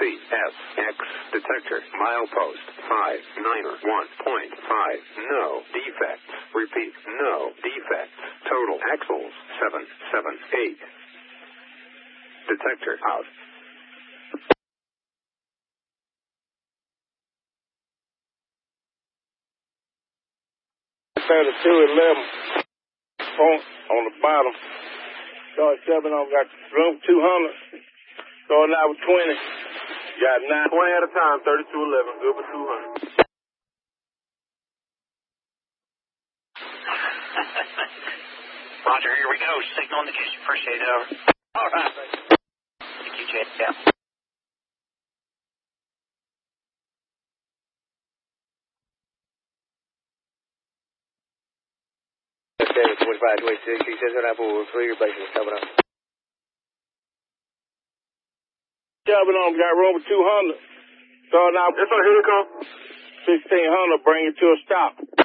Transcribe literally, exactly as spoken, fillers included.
S X detector milepost five nine one point five. No defects. Repeat, no defects. Total axles seven seven eight. Detector out. thirty-two eleven point on the bottom. Start seven on, got room two hundred. Starting out with twenty. Got nine. twenty at a time, thirty-two eleven. Good for two hundred. Roger, here we go. Signal indication. First aid over. All right. Thank you, Jay. Yeah. twenty-five twenty-six, he says that I pull three, your base is coming up. Jumping on, got room for two hundred. Starting out. Yes, sir, here we come. sixteen hundred, bring it to a stop.